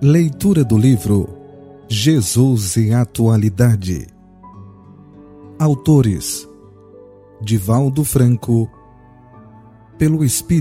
Leitura do livro Jesus e Atualidade. Autores: Divaldo Franco, pelo Espírito